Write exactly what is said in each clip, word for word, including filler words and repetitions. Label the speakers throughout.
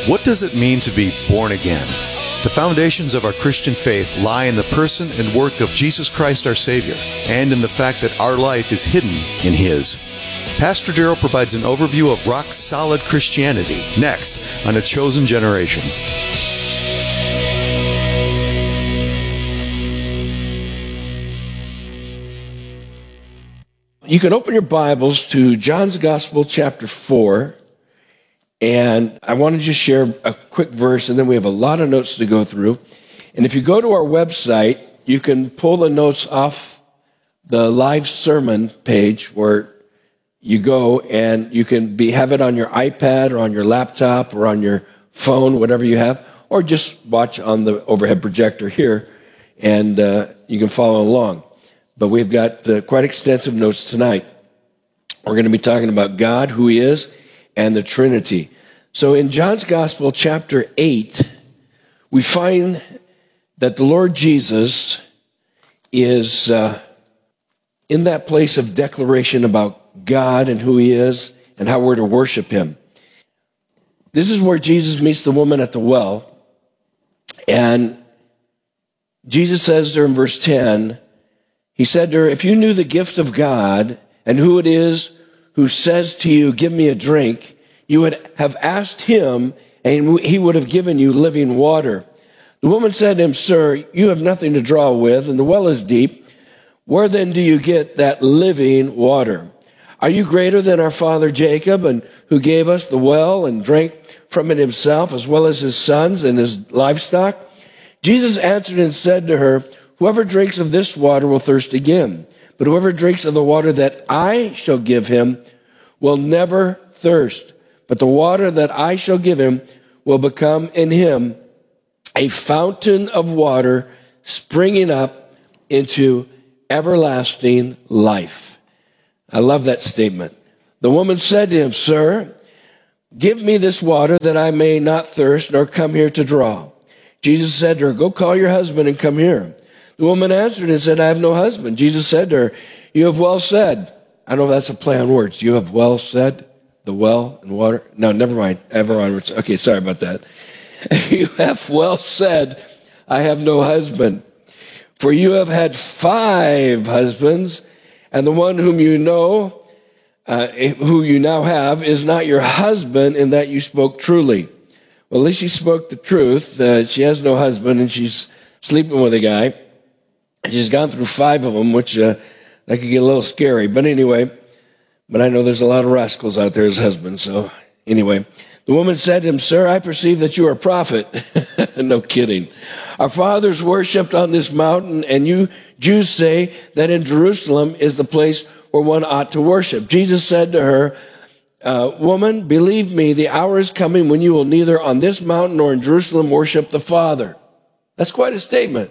Speaker 1: What does it mean to be born again? The foundations of our Christian faith lie in the person and work of Jesus Christ our Savior, and in the fact that our life is hidden in His. Pastor Daryl provides an overview of rock-solid Christianity next on A Chosen Generation.
Speaker 2: You can open your Bibles to John's Gospel, chapter four. And I want to just share a quick verse, and then we have a lot of notes to go through. And if you go to our website, you can pull the notes off the live sermon page where you go, and you can be have it on your iPad or on your laptop or on your phone, whatever you have, or just watch on the overhead projector here, and uh, you can follow along. But we've got uh, quite extensive notes tonight. We're going to be talking about God, who He is, and the Trinity. So in John's Gospel, chapter eight, we find that the Lord Jesus is uh, in that place of declaration about God and who He is and how we're to worship Him. This is where Jesus meets the woman at the well. And Jesus says there in verse ten, He said to her, "If you knew the gift of God and who it is who says to you, 'Give me a drink,' you would have asked Him, and He would have given you living water." The woman said to Him, "Sir, you have nothing to draw with, and the well is deep. Where then do you get that living water? Are you greater than our father Jacob, and who gave us the well and drank from it himself, as well as his sons and his livestock?" Jesus answered and said to her, "Whoever drinks of this water will thirst again. But whoever drinks of the water that I shall give him will never thirst. But the water that I shall give him will become in him a fountain of water springing up into everlasting life." I love that statement. The woman said to Him, "Sir, give me this water that I may not thirst nor come here to draw." Jesus said to her, "Go call your husband and come here." The woman answered and said, "I have no husband." Jesus said to her, "You have well said." I don't know if that's a play on words. You have well said. The well and water. No, never mind. Ever onwards. Okay, sorry about that. "You have well said, I have no husband. For you have had five husbands, and the one whom you know, uh, who you now have, is not your husband, in that you spoke truly." Well, at least she spoke the truth. Uh, she has no husband, and she's sleeping with a guy. She's gone through five of them, which uh, that could get a little scary. But anyway, but I know there's a lot of rascals out there as husbands. So anyway, the woman said to Him, "Sir, I perceive that you are a prophet." No kidding. "Our fathers worshipped on this mountain, and you Jews say that in Jerusalem is the place where one ought to worship." Jesus said to her, uh, "Woman, believe me, the hour is coming when you will neither on this mountain nor in Jerusalem worship the Father." That's quite a statement.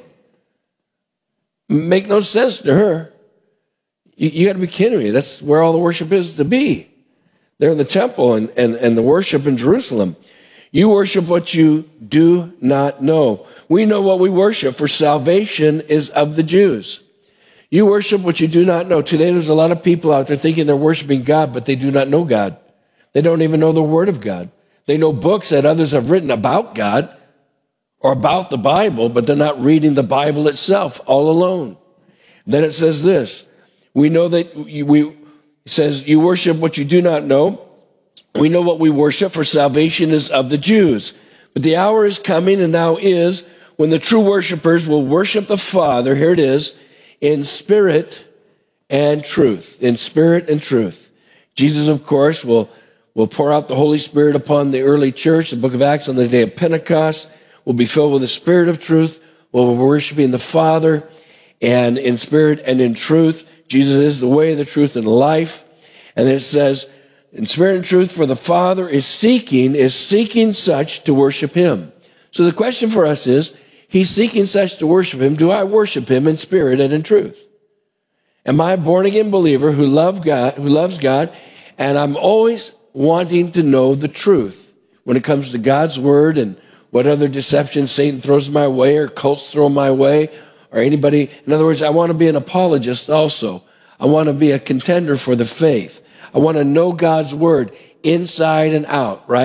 Speaker 2: Make no sense to her. You, you got to be kidding me. That's where all the worship is to be. They're in the temple and, and, and the worship in Jerusalem. "You worship what you do not know. We know what we worship, for salvation is of the Jews. You worship what you do not know." Today there's a lot of people out there thinking they're worshiping God, but they do not know God. They don't even know the Word of God. They know books that others have written about God or about the Bible, but they're not reading the Bible itself all alone. Then it says this, we know that we, it says, "You worship what you do not know. We know what we worship, for salvation is of the Jews. But the hour is coming, and now is, when the true worshipers will worship the Father," here it is, "in spirit and truth." In spirit and truth. Jesus, of course, will, will pour out the Holy Spirit upon the early church. The book of Acts, on the day of Pentecost, will be filled with the Spirit of truth. We'll be worshiping the Father, and in spirit and in truth. Jesus is the way, the truth, and the life. And then it says, in spirit and truth, for the Father is seeking, is seeking such to worship Him. So the question for us is, He's seeking such to worship Him. Do I worship Him in spirit and in truth? Am I a born-again believer who love God, who loves God, and I'm always wanting to know the truth when it comes to God's Word and what other deception Satan throws my way or cults throw my way or anybody. In other words, I want to be an apologist also. I want to be a contender for the faith. I want to know God's Word inside and out, right?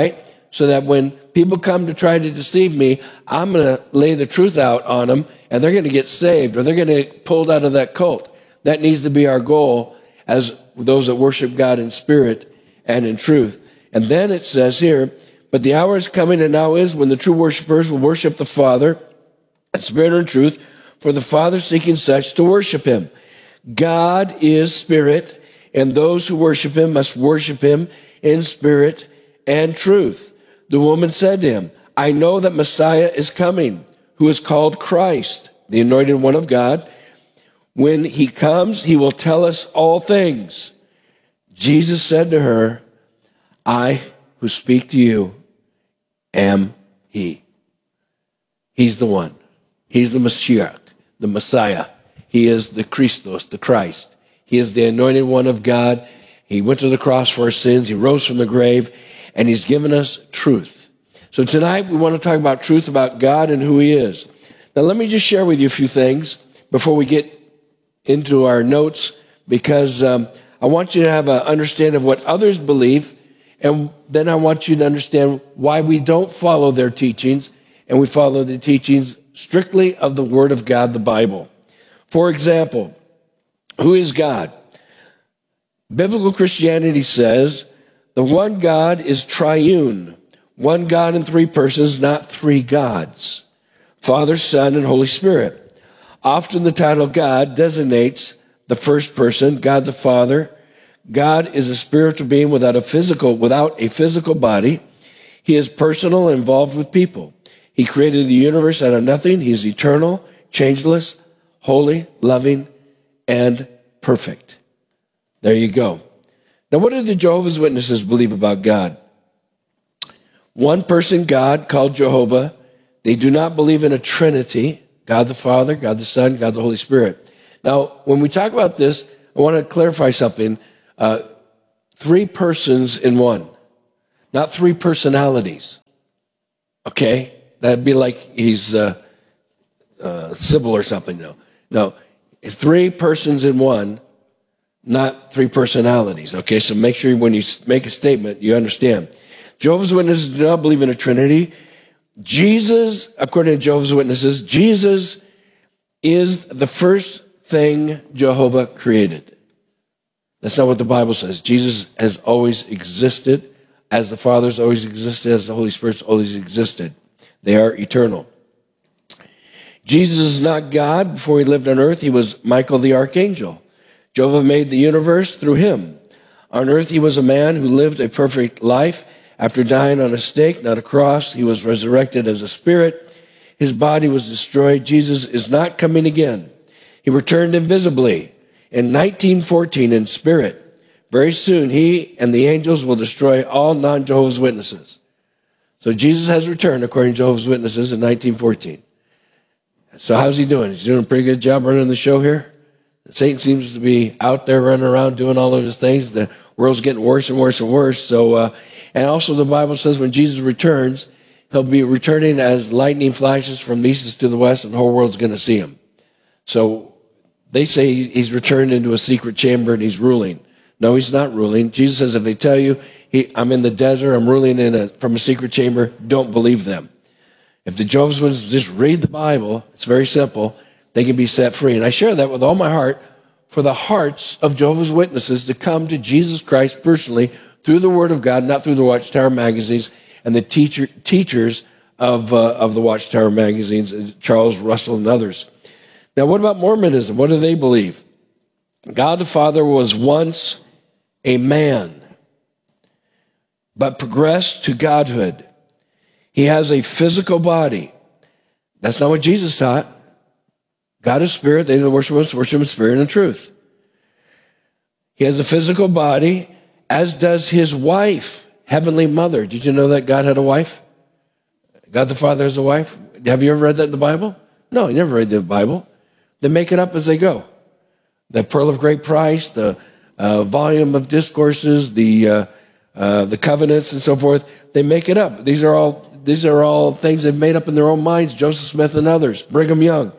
Speaker 2: so that when people come to try to deceive me, I'm going to lay the truth out on them, and they're going to get saved, or they're going to get pulled out of that cult. That needs to be our goal as those that worship God in spirit and in truth. And then it says here, but the hour is coming, and now is, when the true worshipers will worship the Father in spirit and in truth, for the Father seeking such to worship him. God is spirit, and those who worship him must worship him in spirit and truth. The woman said to him, I know that Messiah is coming, who is called Christ, the anointed one of God. When he comes, he will tell us all things. Jesus said to her, I who speak to you am he. He's the one. He's the Mashiach, the Messiah. He is the Christos, the Christ. He is the anointed one of God. He went to the cross for our sins. He rose from the grave, and he's given us truth. So tonight we want to talk about truth about God and who he is. Now let me just share with you a few things before we get into our notes, because um, I want you to have an understanding of what others believe, and then I want you to understand why we don't follow their teachings, and we follow the teachings strictly of the Word of God, the Bible. For example, who is God? Biblical Christianity says the one God is triune, one God in three persons, not three gods, Father, Son, and Holy Spirit. Often the title God designates the first person, God the Father. God is a spiritual being without a physical, without a physical body. He is personal and involved with people. He created the universe out of nothing. He's eternal, changeless, holy, loving, and perfect. There you go. Now, what do the Jehovah's Witnesses believe about God? One person God called Jehovah. They do not believe in a Trinity, God the Father, God the Son, God the Holy Spirit. Now, when we talk about this, I want to clarify something. Uh, three persons in one, not three personalities. Okay? That'd be like he's uh, uh, Sybil or something. No, no, three persons in one, not three personalities. Okay, so make sure when you make a statement, you understand. Jehovah's Witnesses do not believe in a Trinity. Jesus, according to Jehovah's Witnesses, Jesus is the first thing Jehovah created. That's not what the Bible says. Jesus has always existed, as the Father's always existed, as the Holy Spirit's always existed. They are eternal. Jesus is not God. Before he lived on earth, he was Michael the archangel. Jehovah made the universe through him. On earth, he was a man who lived a perfect life. After dying on a stake, not a cross, he was resurrected as a spirit. His body was destroyed. Jesus is not coming again. He returned invisibly in nineteen fourteen in spirit. Very soon, he and the angels will destroy all non-Jehovah's Witnesses. So Jesus has returned, according to Jehovah's Witnesses, in nineteen fourteen. So how's he doing? He's doing a pretty good job running the show here. Satan seems to be out there running around doing all of his things. The world's getting worse and worse and worse. So, uh, and also the Bible says when Jesus returns, he'll be returning as lightning flashes from the east to the west, and the whole world's going to see him. So they say he's returned into a secret chamber and he's ruling. No, he's not ruling. Jesus says if they tell you, he, I'm in the desert, I'm ruling in a, from a secret chamber, don't believe them. If the Jehovah's Witnesses just read the Bible, it's very simple, they can be set free. And I share that with all my heart for the hearts of Jehovah's Witnesses to come to Jesus Christ personally through the Word of God, not through the Watchtower magazines and the teacher, teachers of, uh, of the Watchtower magazines, Charles Russell and others. Now, what about Mormonism? What do they believe? God the Father was once a man, but progressed to godhood. He has a physical body. That's not what Jesus taught. God is spirit. They that worship him, worship him in spirit and truth. He has a physical body, as does his wife, Heavenly Mother. Did you know that God had a wife? God the Father has a wife? Have you ever read that in the Bible? No, you never read the Bible. They make it up as they go. The Pearl of Great Price, the uh, volume of discourses, the uh, uh, the covenants, and so forth. They make it up. These are all these are all things they've made up in their own minds. Joseph Smith and others, Brigham Young,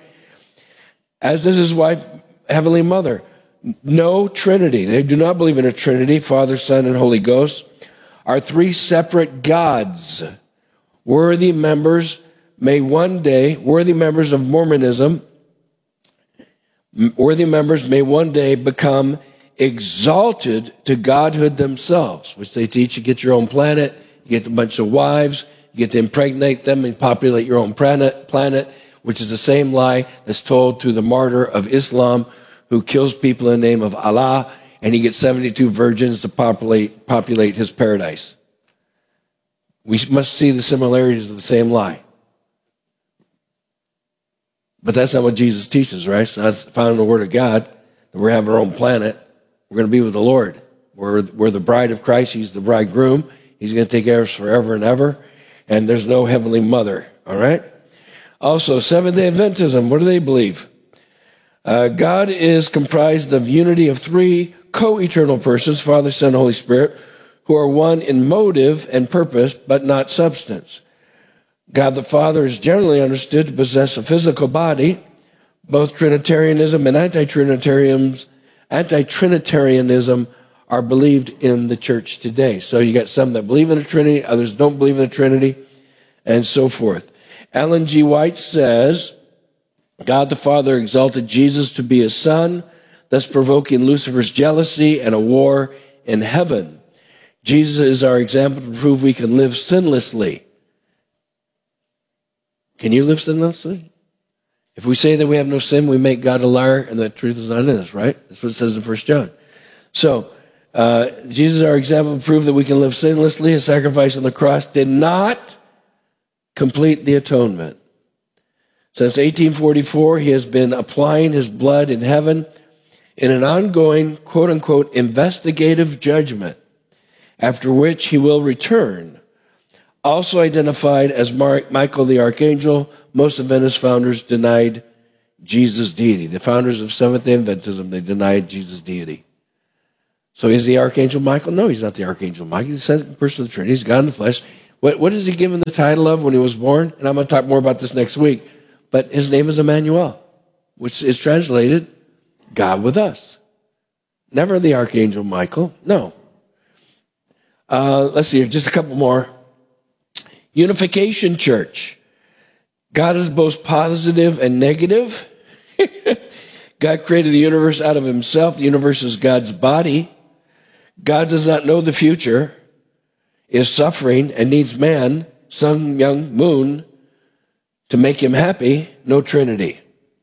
Speaker 2: as does his wife, Heavenly Mother. No Trinity. They do not believe in a Trinity, Father, Son, and Holy Ghost. are three separate gods. Worthy members may one day, worthy members of Mormonism, worthy members may one day become exalted to godhood themselves, which they teach. You get your own planet, you get a bunch of wives, you get to impregnate them and populate your own planet, planet, which is the same lie that's told to the martyr of Islam who kills people in the name of Allah, and he gets seventy-two virgins to populate, populate his paradise. We must see the similarities of the same lie. But that's not what Jesus teaches, right? It's not found in the Word of God that we're having our own planet. We're going to be with the Lord. We're, we're the bride of Christ. He's the bridegroom. He's going to take care of us forever and ever. And there's no heavenly mother, all right? Also, Seventh-day Adventism, what do they believe? Uh, God is comprised of unity of three co-eternal persons, Father, Son, Holy Spirit, who are one in motive and purpose, but not substance. God the Father is generally understood to possess a physical body. Both Trinitarianism and anti-Trinitarianism, anti-Trinitarianism are believed in the church today. So you got some that believe in the Trinity, others don't believe in the Trinity, and so forth. Ellen G. White says, God the Father exalted Jesus to be his son, thus provoking Lucifer's jealousy and a war in heaven. Jesus is our example to prove we can live sinlessly. Can you live sinlessly? If we say that we have no sin, we make God a liar and the truth is not in us, right? That's what it says in First John. So, uh, Jesus is our example to prove that we can live sinlessly. His sacrifice on the cross did not complete the atonement. Since eighteen forty-four, he has been applying his blood in heaven in an ongoing, quote-unquote, investigative judgment, after which he will return. Also identified as Mar- Michael the Archangel, most Adventist founders denied Jesus' deity. The founders of Seventh-day Adventism, they denied Jesus' deity. So is the Archangel Michael? No, he's not the Archangel Michael. He's the second person of the Trinity. He's God in the flesh. What, what is he given the title of when he was born? And I'm going to talk more about this next week. But his name is Emmanuel, which is translated God with us. Never the Archangel Michael. No. Uh, let's see, just a couple more. Unification Church. God is both positive and negative. God created the universe out of himself. The universe is God's body. God does not know the future, is suffering, and needs man, sun, young, moon, to make him happy. No Trinity.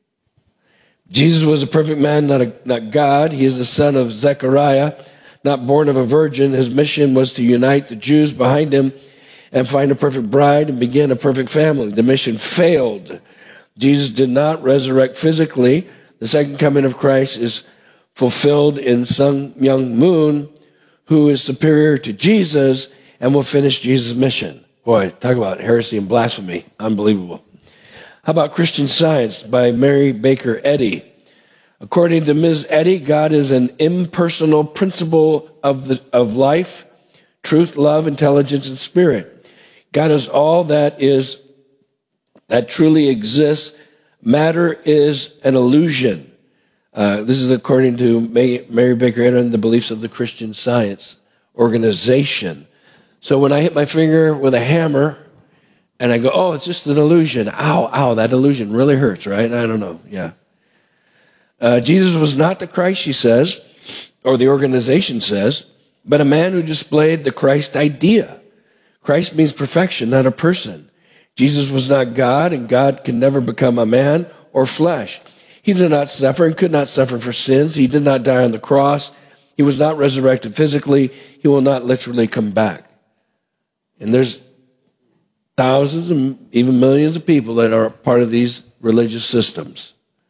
Speaker 2: Jesus was a perfect man, not, a, not God. He is the son of Zechariah, not born of a virgin. His mission was to unite the Jews behind him and find a perfect bride and begin a perfect family. The mission failed. Jesus did not resurrect physically. The second coming of Christ is fulfilled in Sun Myung Moon, who is superior to Jesus and will finish Jesus' mission. Boy, talk about heresy and blasphemy. Unbelievable. How about Christian Science by Mary Baker Eddy? According to Miz Eddy, God is an impersonal principle of, the, of life, truth, love, intelligence, and spirit. God is all that is, that truly exists. Matter is an illusion. Uh, this is according to May, Mary Baker Eddy and the beliefs of the Christian Science organization. So when I hit my finger with a hammer and I go, oh, it's just an illusion. Ow, ow, that illusion really hurts, right? I don't know. Yeah. Uh, Jesus was not the Christ, she says, or the organization says, but a man who displayed the Christ idea. Christ means perfection, not a person. Jesus was not God, and God can never become a man or flesh. He did not suffer and could not suffer for sins. He did not die on the cross. He was not resurrected physically. He will not literally come back. And there's thousands and even millions of people that are part of these religious systems.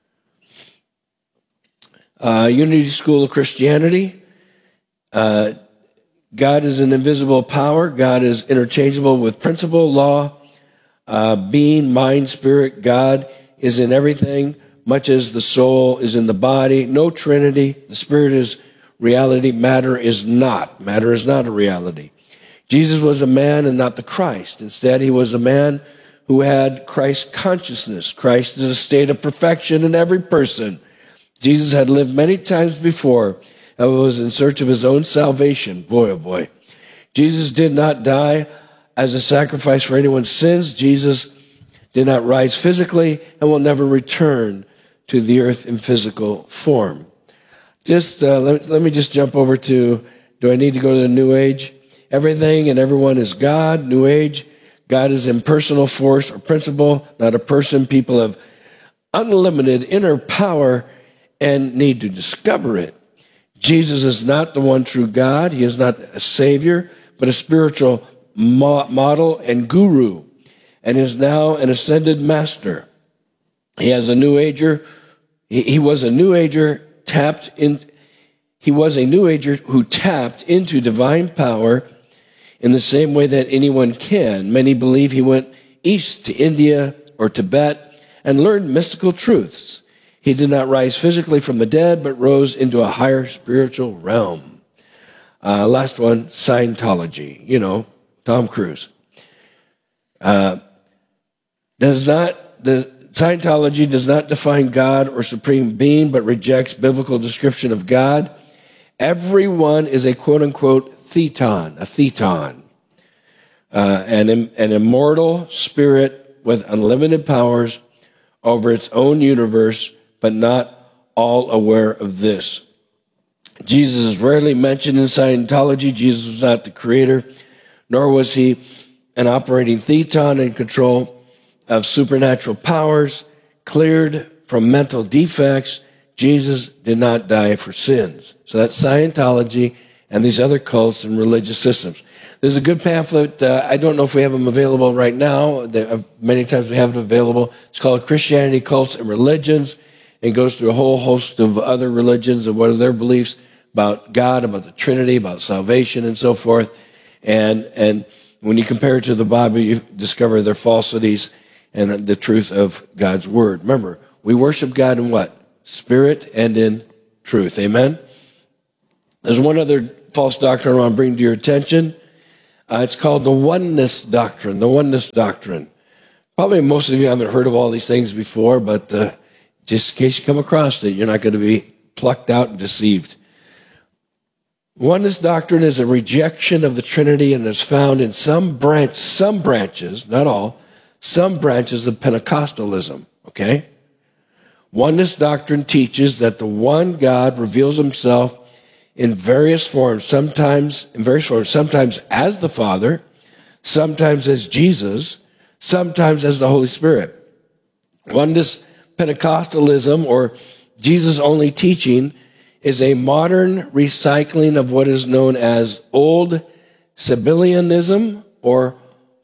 Speaker 2: Uh, Unity School of Christianity. Uh, God is an invisible power. God is interchangeable with principle, law, uh, being, mind, spirit. God is in everything, much as the soul is in the body. No Trinity. The spirit is reality. Matter is not. Matter is not a reality. Jesus was a man and not the Christ. Instead, he was a man who had Christ consciousness. Christ is a state of perfection in every person. Jesus had lived many times before and was in search of his own salvation. Boy, oh boy. Jesus did not die as a sacrifice for anyone's sins. Jesus did not rise physically and will never return to the earth in physical form. Just uh, let, let me just jump over to, do I need to go to the New Age? Everything and everyone is God. New Age, God is impersonal force or principle, not a person. People have unlimited inner power and need to discover it. Jesus is not the one true God. He is not a savior, but a spiritual mo- model and guru, and is now an ascended master. He has a New Ager. He, he was a New Ager tapped in. He was a New Ager who tapped into divine power in the same way that anyone can. Many believe he went east to India or Tibet and learned mystical truths. He did not rise physically from the dead, but rose into a higher spiritual realm. Uh, last one, Scientology. You know, Tom Cruise. Uh, does not the Scientology does not define God or supreme being, but rejects biblical description of God. Everyone is a quote-unquote theton, a theton, uh, an, an immortal spirit with unlimited powers over its own universe, but not all aware of this. Jesus is rarely mentioned in Scientology. Jesus was not the creator, nor was he an operating theton in control of supernatural powers, cleared from mental defects. Jesus did not die for sins. So that's Scientology and these other cults and religious systems. There's a good pamphlet. Uh, I don't know if we have them available right now. There, uh, many times we have it available. It's called Christianity, Cults, and Religions. It goes through a whole host of other religions and what are their beliefs about God, about the Trinity, about salvation, and so forth. And and when you compare it to the Bible, you discover their falsities and the truth of God's word. Remember, we worship God in what? Spirit and in truth. Amen? There's one other false doctrine I want to bring to your attention. Uh, it's called the oneness doctrine, the oneness doctrine. Probably most of you haven't heard of all these things before, but uh, just in case you come across it, you're not going to be plucked out and deceived. Oneness doctrine is a rejection of the Trinity and is found in some branch, some branches, not all, some branches of Pentecostalism, okay? Oneness doctrine teaches that the one God reveals himself in various forms, sometimes in various forms, sometimes as the Father, sometimes as Jesus, sometimes as the Holy Spirit. Oneness Pentecostalism, or Jesus-only teaching, is a modern recycling of what is known as Old Sabellianism or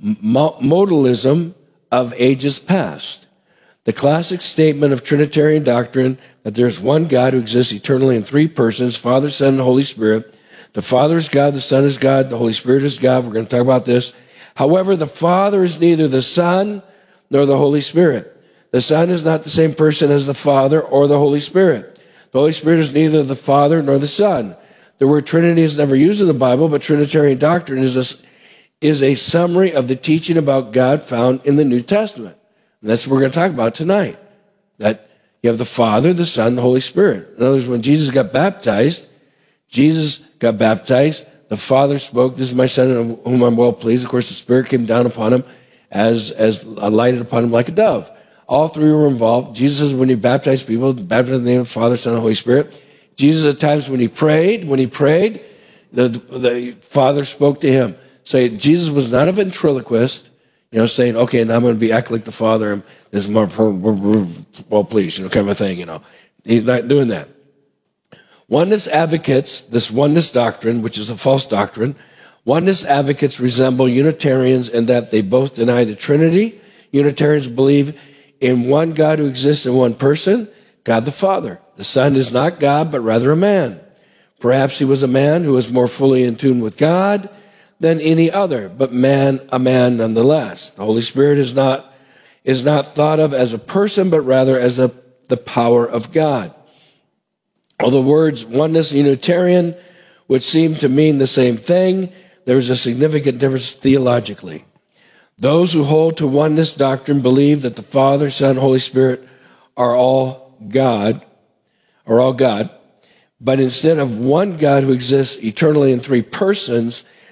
Speaker 2: modalism of ages past. The classic statement of Trinitarian doctrine that there is one God who exists eternally in three persons, Father, Son, and Holy Spirit. The Father is God, the Son is God, the Holy Spirit is God. We're going to talk about this. However, the Father is neither the Son nor the Holy Spirit. The Son is not the same person as the Father or the Holy Spirit. The Holy Spirit is neither the Father nor the Son. The word Trinity is never used in the Bible, but Trinitarian doctrine is a, is a summary of the teaching about God found in the New Testament. And that's what we're going to talk about tonight. That you have the Father, the Son, the Holy Spirit. In other words, when Jesus got baptized, Jesus got baptized, the Father spoke, "This is my Son in whom I'm well pleased." Of course, the Spirit came down upon him as, as alighted upon him like a dove. All three were involved. Jesus says when he baptized people, baptized in the name of the Father, Son, and Holy Spirit. Jesus at times when he prayed, when he prayed, the, the Father spoke to him. So Jesus was not a ventriloquist, you know, saying, okay, now I'm going to be act like the Father, and this is more, well, please, you know, kind of a thing, you know. He's not doing that. Oneness advocates, this oneness doctrine, which is a false doctrine, oneness advocates resemble Unitarians in that they both deny the Trinity. Unitarians believe in one God who exists in one person, God the Father. The Son is not God, but rather a man. Perhaps he was a man who was more fully in tune with God than any other, but man, a man nonetheless. The Holy Spirit is not, is not thought of as a person, but rather as a, the power of God. Although words oneness and Unitarian would seem to mean the same thing, there is a significant difference theologically. Those who hold to oneness doctrine believe that the Father, Son, Holy Spirit are all God, are all God, but instead of one God who exists eternally in three persons,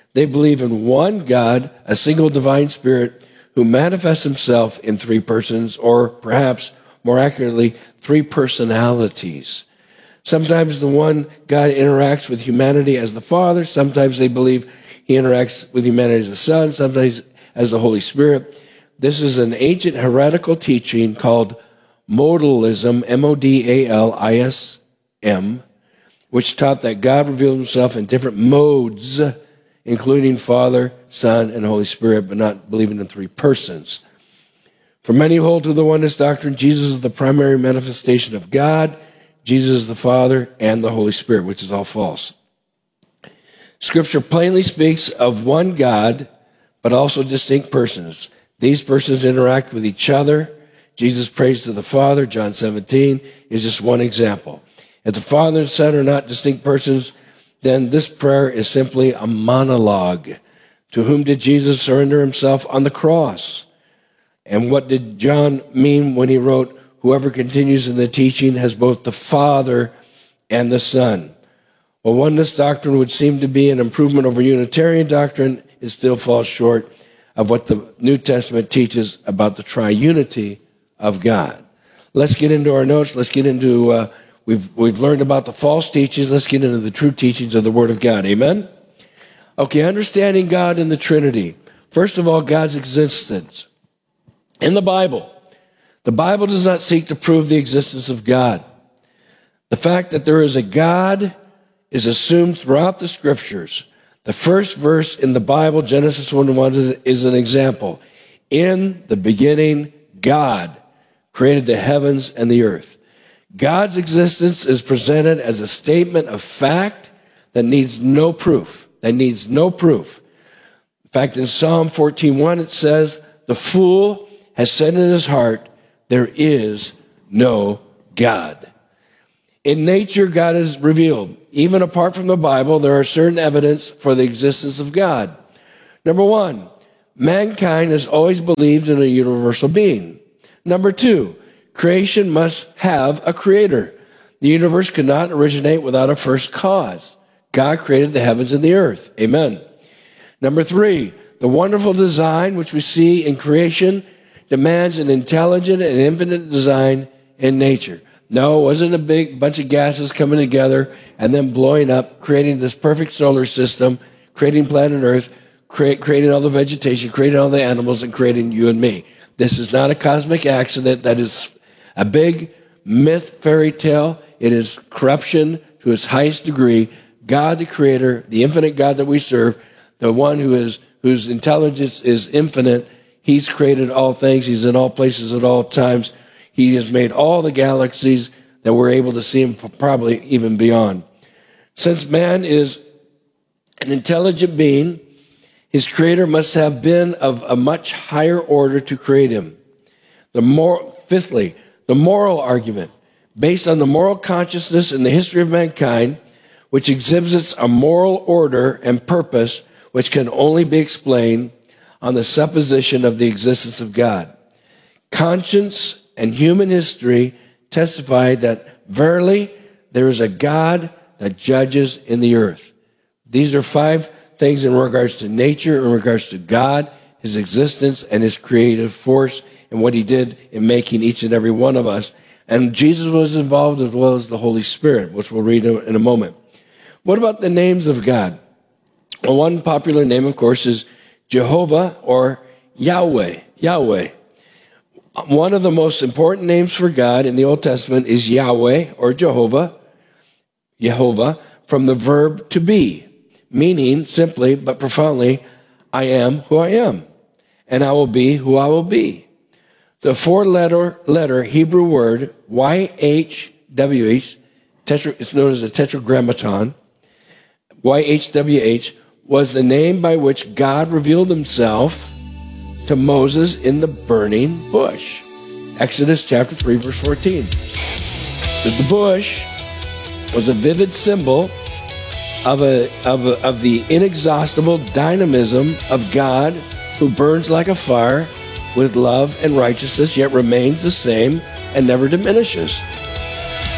Speaker 2: They believe in one God, a single divine spirit who manifests himself in three persons, or perhaps more accurately, three personalities. Sometimes the one God interacts with humanity as the Father. Sometimes they believe he interacts with humanity as the Son, sometimes as the Holy Spirit. This is an ancient heretical teaching called modalism, M O D A L I S M, which taught that God revealed himself in different modes, including Father, Son, and Holy Spirit, but not believing in three persons. For many who hold to the oneness doctrine, Jesus is the primary manifestation of God, Jesus is the Father, and the Holy Spirit, which is all false. Scripture plainly speaks of one God, but also distinct persons. These persons interact with each other. Jesus prays to the Father, John seventeen, is just one example. If the Father and Son are not distinct persons, then this prayer is simply a monologue. To whom did Jesus surrender himself on the cross? And what did John mean when he wrote, whoever continues in the teaching has both the Father and the Son? Well, oneness doctrine would seem to be an improvement over Unitarian doctrine. It still falls short of what the New Testament teaches about the triunity of God. Let's get into our notes. Let's get into, uh, we've, we've learned about the false teachings. Let's get into the true teachings of the Word of God. Amen? Okay, understanding God in the Trinity. First of all, God's existence. In the Bible, the Bible does not seek to prove the existence of God. The fact that there is a God is assumed throughout the Scriptures. The first verse in the Bible, Genesis one one, is, is an example. In the beginning, God created the heavens and the earth. God's existence is presented as a statement of fact that needs no proof. That needs no proof. In fact, in Psalm fourteen one, it says, the fool has said in his heart, there is no God. In nature, God is revealed. Even apart from the Bible, there are certain evidence for the existence of God. Number one, mankind has always believed in a universal being. Number two, creation must have a creator. The universe could not originate without a first cause. God created the heavens and the earth. Amen. Number three, the wonderful design which we see in creation demands an intelligent and infinite design in nature. No, it wasn't a big bunch of gases coming together and then blowing up, creating this perfect solar system, creating planet Earth, create, creating all the vegetation, creating all the animals, and creating you and me. This is not a cosmic accident. That is a big myth, fairy tale. It is corruption to its highest degree. God, the Creator, the infinite God that we serve, the one who is whose intelligence is infinite, He's created all things. He's in all places at all times. He has made all the galaxies that we're able to see, and probably even beyond. Since man is an intelligent being, his creator must have been of a much higher order to create him. The more, fifthly, the moral argument, based on the moral consciousness in the history of mankind, which exhibits a moral order and purpose which can only be explained on the supposition of the existence of God. Conscience and human history testify that verily there is a God that judges in the earth. These are five things in regards to nature, in regards to God, his existence, and his creative force, and what he did in making each and every one of us. And Jesus was involved as well as the Holy Spirit, which we'll read in a moment. What about the names of God? Well, one popular name, of course, is Jehovah or Yahweh. Yahweh. One of the most important names for God in the Old Testament is Yahweh or Jehovah, Jehovah, from the verb to be, meaning simply but profoundly, I am who I am, and I will be who I will be. The four-letter letter Hebrew word Y H W H, tetra, it's known as a tetragrammaton, Y H W H, was the name by which God revealed himself to Moses in the burning bush. Exodus chapter three, verse fourteen. The bush was a vivid symbol of, a, of, a, of the inexhaustible dynamism of God, who burns like a fire with love and righteousness, yet remains the same and never diminishes.